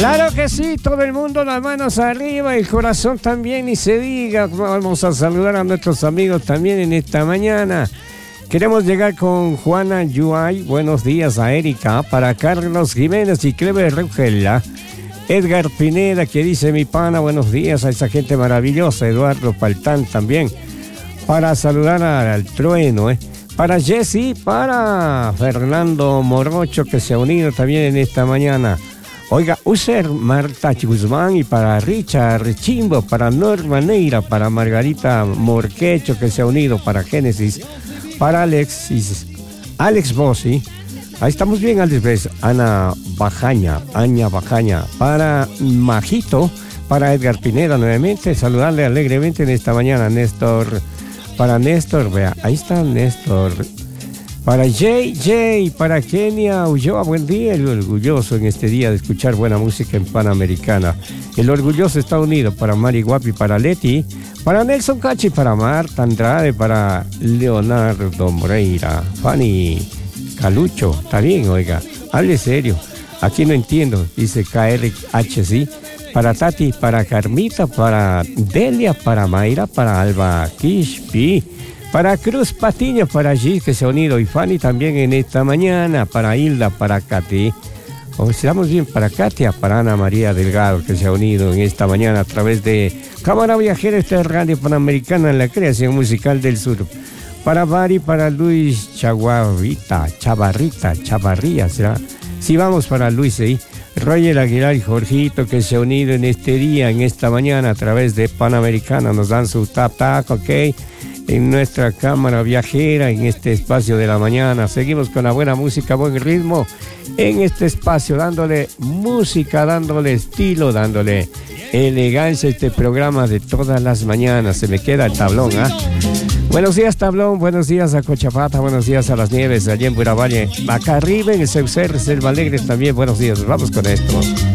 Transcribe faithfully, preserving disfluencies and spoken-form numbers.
Claro que sí, todo el mundo las manos arriba, el corazón también, y se diga. Vamos a saludar a nuestros amigos también en esta mañana. Queremos llegar con Juana Yuay, buenos días a Erika, para Carlos Jiménez y Cleber Rugella, Edgar Pineda, que dice mi pana, buenos días a esa gente maravillosa, Eduardo Paltán también, para saludar al Trueno, ¿eh? Para Jessy, para Fernando Morocho, que se ha unido también en esta mañana. Oiga, User Marta Guzmán, y para Richard Chimbo, para Norma Neira, para Margarita Morquecho, que se ha unido, para Génesis, para Alexis, Alex Bossi, ahí estamos bien, Alex, Ana Bajaña, Aña Bajaña, para Majito, para Edgar Pineda nuevamente, saludarle alegremente en esta mañana, Néstor, para Néstor, vea, ahí está Néstor. Para J J, para Kenia Ulloa, buen día, el orgulloso en este día de escuchar buena música en Panamericana. El orgulloso está unido, para Mari Guapi, para Leti, para Nelson Cachi, para Marta Andrade, para Leonardo Moreira, Fanny Calucho, está bien, oiga, hable serio, aquí no entiendo, dice K R H C, para Tati, para Carmita, para Delia, para Mayra, para Alba Kishpi, para Cruz Patiño, para Gis, que se ha unido, y Fanny también en esta mañana, para Hilda, para Katy, o estamos bien, para Katia, para Ana María Delgado, que se ha unido en esta mañana a través de Cámara Viajera, esta Radio Panamericana en la creación musical del sur. Para Bari, para Luis Chaguarrita, Chavarrita, Chavarría, ¿será? Sí, vamos para Luis, ¿eh? Roger Aguilar y Jorgito, que se ha unido en este día, en esta mañana, a través de Panamericana, nos dan su tap tap, ok, en nuestra cámara viajera, en este espacio de la mañana. Seguimos con la buena música, buen ritmo, en este espacio, dándole música, dándole estilo, dándole elegancia a este programa de todas las mañanas. Se me queda el tablón, ¿ah? ¿eh? Buenos días, Tablón, buenos días a Cochapata, buenos días a Las Nieves, allá en Buravalle, acá arriba en el Saucer, Selva Alegre también, buenos días, vamos con esto.